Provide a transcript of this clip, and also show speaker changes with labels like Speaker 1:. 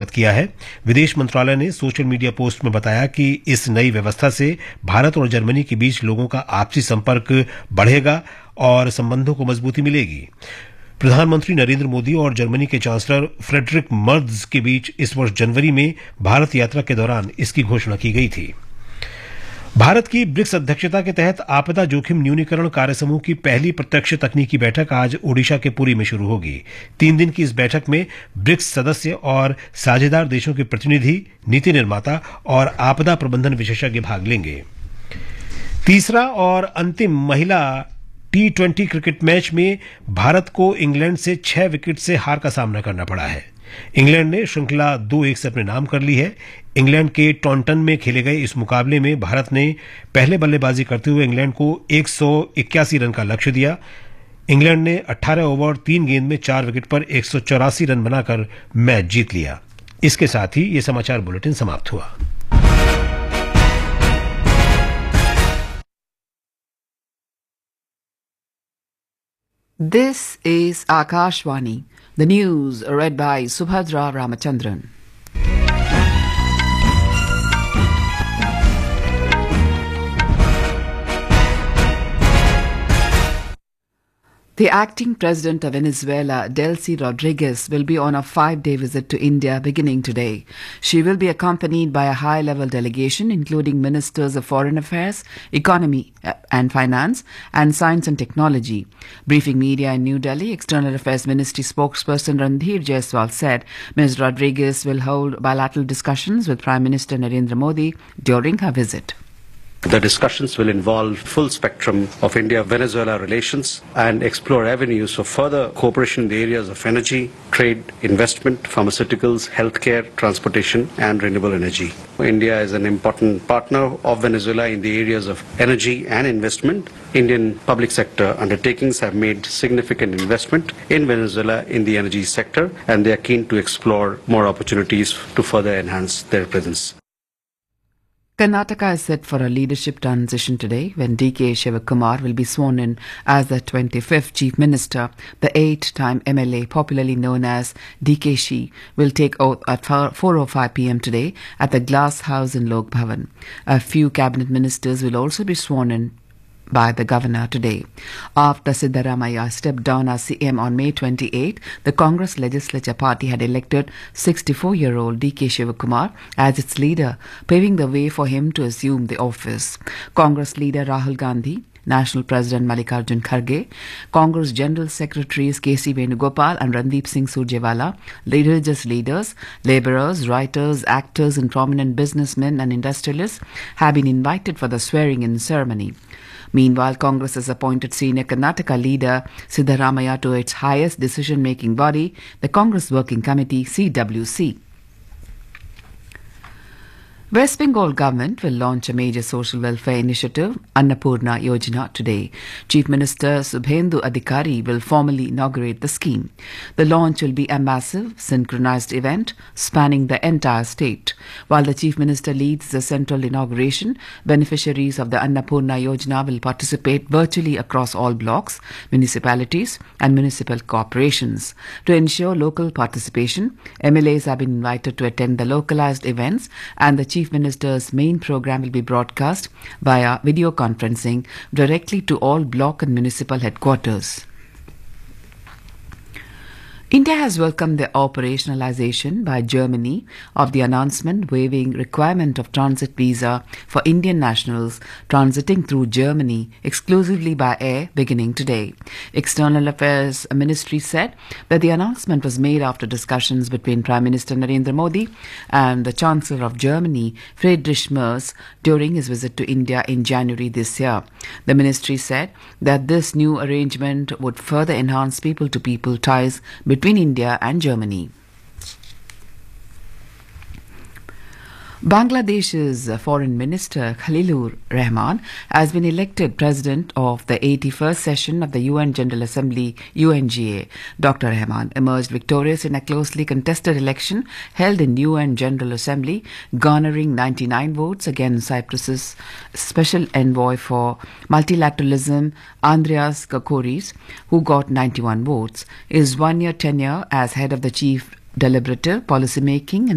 Speaker 1: स्वागत किया है। विदेश मंत्रालय ने सोशल मीडिया पोस्ट में बताया कि इस नई व्यवस्था से भारत और जर्मनी के बीच लोगों का आपसी संपर्क बढ़ेगा और संबंधों को मजबूती मिलेगी। प्रधानमंत्री नरेंद्र मोदी और जर्मनी के चांसलर फ्रेडरिक मर्ज के बीच इस वर्ष जनवरी में भारत यात्रा के दौरान इसकी घोषणा की गई थी। भारत की ब्रिक्स अध्यक्षता के तहत आपदा जोखिम न्यूनीकरण कार्यसमूह की पहली प्रत्यक्ष तकनीकी बैठक आज ओडिशा के पुरी में शुरू होगी। 3 दिन की इस बैठक में ब्रिक्स सदस्य और साझेदार देशों के प्रतिनिधि, नीति निर्माता और आपदा प्रबंधन विशेषज्ञ भाग लेंगे। तीसरा और अंतिम महिला T20 क्रिकेट मैच में भारत को इंग्लैंड से 6 विकेट से हार का सामना करना पड़ा है। इंग्लैंड ने श्रृंखला 2-1 से अपने नाम कर ली है। इंग्लैंड के टॉन्टन में खेले गए इस मुकाबले में भारत ने पहले बल्लेबाजी करते हुए इंग्लैंड को 181 रन का लक्ष्य दिया। इंग्लैंड ने 18 ओवर 3 गेंद में 4 विकेट पर 184 रन बनाकर मैच जीत लिया। इसके साथ ही ये समाचार बुलेटिन समाप्त हुआ।
Speaker 2: This is Akashvani. The news read by Subhadra Ramachandran. The acting president of Venezuela, Delcy Rodriguez, will be on a 5-day visit to India beginning today. She will be accompanied by a high-level delegation, including ministers of foreign affairs, economy and finance, and science and technology. Briefing media in New Delhi, External Affairs Ministry spokesperson Randhir Jaiswal said Ms. Rodriguez will hold bilateral discussions with Prime Minister Narendra Modi during her visit.
Speaker 3: The discussions will involve full spectrum of India-Venezuela relations and explore avenues for further cooperation in the areas of energy, trade, investment, pharmaceuticals, healthcare, transportation and renewable energy. India is an important partner of Venezuela in the areas of energy and investment. Indian public sector undertakings have made significant investment in Venezuela in the energy sector, and they are keen to explore more opportunities to further enhance their presence.
Speaker 2: Karnataka is set for a leadership transition today when D.K. Shivakumar will be sworn in as the 25th Chief Minister. The 8-time MLA, popularly known as DKShi, will take oath at 4:05 p.m. today at the Glass House in Lok Bhavan. A few cabinet ministers will also be sworn in by the governor today. After Siddaramaiah stepped down as CM on May 28, the Congress Legislature Party had elected 64-year-old D.K. Shivakumar as its leader, paving the way for him to assume the office. Congress leader Rahul Gandhi, National President Mallikarjun Kharge, Congress General Secretaries K.C. Venugopal and Randeep Singh Surjewala, religious leaders, labourers, writers, actors and prominent businessmen and industrialists have been invited for the swearing-in ceremony. Meanwhile, Congress has appointed senior Karnataka leader Siddaramaiah to its highest decision-making body, the Congress Working Committee, CWC. West Bengal government will launch a major social welfare initiative, Annapurna Yojana, today. Chief Minister Subhendu Adhikari will formally inaugurate the scheme. The launch will be a massive, synchronized event spanning the entire state. While the Chief Minister leads the central inauguration, beneficiaries of the Annapurna Yojana will participate virtually across all blocks, municipalities and municipal corporations. To ensure local participation, MLAs have been invited to attend the localized events, and the Chief Minister's main program will be broadcast via video conferencing directly to all block and municipal headquarters. India has welcomed the operationalization by Germany of the announcement waiving requirement of transit visa for Indian nationals transiting through Germany exclusively by air beginning today. External Affairs Ministry said that the announcement was made after discussions between Prime Minister Narendra Modi and the Chancellor of Germany, Friedrich Merz, during his visit to India in January this year. The ministry said that this new arrangement would further enhance people-to-people ties between India and Germany. Bangladesh's Foreign Minister Khalilur Rahman has been elected President of the 81st session of the UN General Assembly, UNGA. Dr. Rahman emerged victorious in a closely contested election held in UN General Assembly, garnering 99 votes against Cyprus's Special Envoy for Multilateralism, Andreas Kokoris, who got 91 votes. His one-year tenure as head of the Chief Deliberative Policymaking and